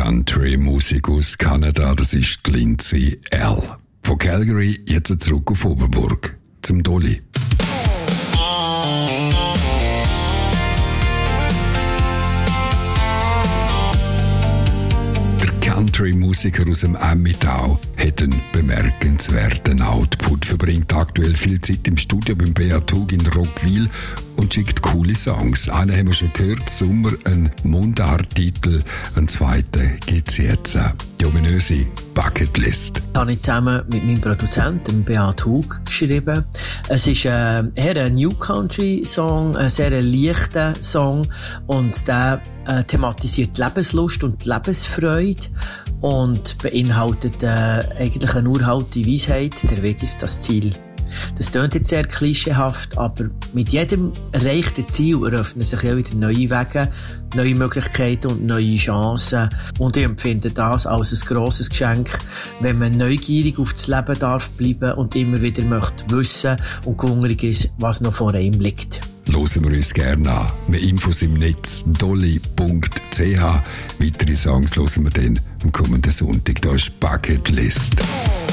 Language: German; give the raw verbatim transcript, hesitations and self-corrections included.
Country-Musik aus Kanada, das ist Lindsay L. Von Calgary jetzt zurück auf Oberburg, zum Dolly. Country-Musiker aus dem Emmental hat einen bemerkenswerten Output, verbringt aktuell viel Zeit im Studio beim Beat Hug in Roggwil und schickt coole Songs. Einen haben wir schon gehört, Sommer, ein Mundarttitel, einen zweiten gibt's jetzt. Die ominöse Bucketlist. Das habe ich zusammen mit meinem Produzenten Beat Hug geschrieben. Es ist äh, eher ein New Country Song, ein sehr leichter Song und der äh, thematisiert die Lebenslust und die Lebensfreude und beinhaltet äh, eigentlich eine uralte Weisheit, der Weg ist das Ziel. Das klingt jetzt sehr klischeehaft, aber mit jedem erreichten Ziel eröffnen sich ja wieder neue Wege, neue Möglichkeiten und neue Chancen. Und ich empfinde das als ein grosses Geschenk, wenn man neugierig auf das Leben darf bleiben und immer wieder möchte wissen und hungrig ist, was noch vor einem liegt. Hören wir uns gerne an. Mehr Infos im Netz dolly punkt c h. Weitere Songs hören wir dann am kommenden Sonntag. Da ist Bucketlist.